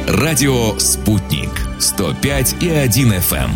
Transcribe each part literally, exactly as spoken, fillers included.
Радио «Спутник». сто пять и один эф эм.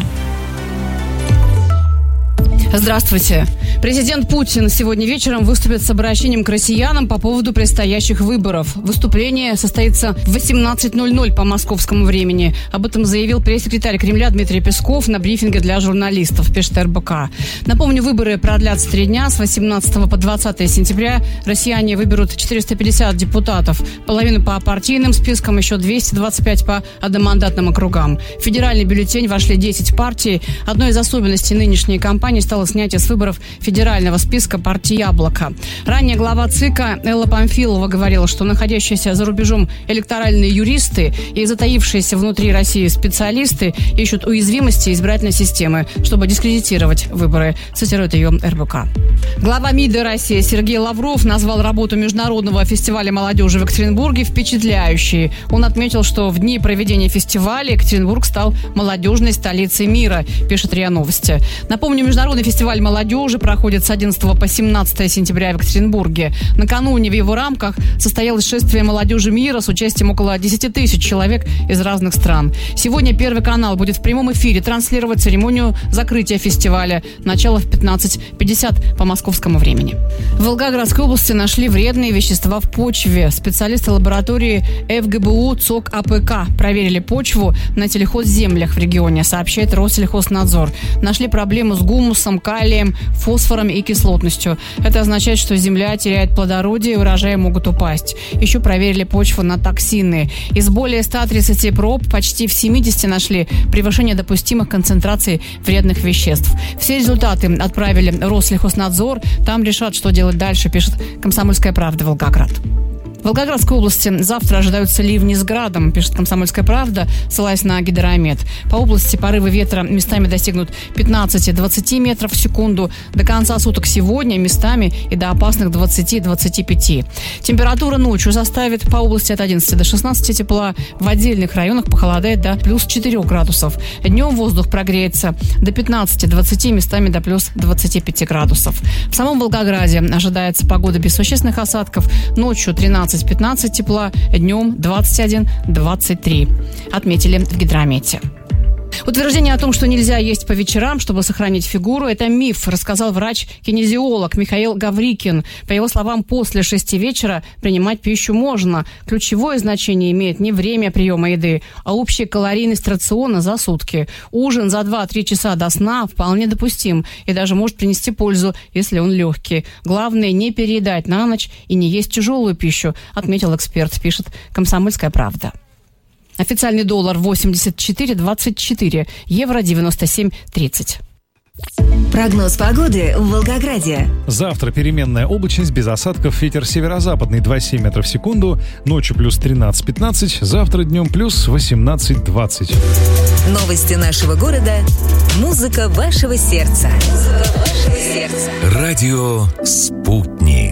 Здравствуйте. Президент Путин сегодня вечером выступит с обращением к россиянам по поводу предстоящих выборов. Выступление состоится в восемнадцать ноль ноль по московскому времени. Об этом заявил пресс-секретарь Кремля Дмитрий Песков на брифинге для журналистов, пишет эр бэ ка. Напомню, выборы продлятся три дня. С восемнадцатого по двадцатое сентября россияне выберут четыреста пятьдесят депутатов. Половину по партийным спискам, еще двести двадцать пять по одномандатным округам. В федеральный бюллетень вошли десять партий. Одной из особенностей нынешней кампании стало снятие с выборов федерального списка партии «Яблоко». Ранее глава ЦИКа Элла Памфилова говорила, что находящиеся за рубежом электоральные юристы и затаившиеся внутри России специалисты ищут уязвимости избирательной системы, чтобы дискредитировать выборы, цитирует ее эр бэ ка. Глава МИДа России Сергей Лавров назвал работу Международного фестиваля молодежи в Екатеринбурге впечатляющей. Он отметил, что в дни проведения фестиваля Екатеринбург стал молодежной столицей мира, пишет РИА Новости. Напомню, Международный фестиваль молодежи проходит с одиннадцатого по семнадцатое сентября в Екатеринбурге. Накануне в его рамках состоялось шествие молодежи мира с участием около десять тысяч человек из разных стран. Сегодня Первый канал будет в прямом эфире транслировать церемонию закрытия фестиваля. Начало в пятнадцать пятьдесят по московскому времени. В Волгоградской области нашли вредные вещества в почве. Специалисты лаборатории эф гэ бэ у ЦОК а пэ ка проверили почву на сельхозземлях в регионе, сообщает Россельхознадзор. Нашли проблемы с гумусом, калием, фосфором и кислотностью. Это означает, что земля теряет плодородие и урожаи могут упасть. Еще проверили почву на токсины. Из более ста тридцати проб почти в семидесяти нашли превышение допустимых концентраций вредных веществ. Все результаты отправили Россельхознадзор. Там решат, что делать дальше, пишет «Комсомольская правда» Волгоград. В Волгоградской области завтра ожидаются ливни с градом, пишет «Комсомольская правда», ссылаясь на гидромет. По области порывы ветра местами достигнут пятнадцать-двадцать метров в секунду. До конца суток сегодня местами и до опасных двадцать-двадцать пять. Температура ночью составит по области от одиннадцати до шестнадцати тепла. В отдельных районах похолодает до плюс четырёх градусов. Днем воздух прогреется до пятнадцати-двадцати, местами до плюс двадцати пяти градусов. В самом Волгограде ожидается погода без существенных осадков. Ночью тринадцать-пятнадцать тепла, днем двадцать один - двадцать три. Отметили в гидромете. Утверждение о том, что нельзя есть по вечерам, чтобы сохранить фигуру, это миф, рассказал врач-кинезиолог Михаил Гаврикин. По его словам, после шести вечера принимать пищу можно. Ключевое значение имеет не время приема еды, а общая калорийность рациона за сутки. Ужин за два-три часа до сна вполне допустим и даже может принести пользу, если он легкий. Главное, не переедать на ночь и не есть тяжелую пищу, отметил эксперт, пишет «Комсомольская правда». Официальный доллар восемьдесят четыре двадцать четыре, евро девяносто семь тридцать. Прогноз погоды в Волгограде. Завтра переменная облачность, без осадков, ветер северо-западный два целых семь десятых метров в секунду, ночью плюс тринадцать-пятнадцать, завтра днем плюс восемнадцать-двадцать. Новости нашего города, музыка вашего сердца. Музыка вашего сердца. Радио «Спутник».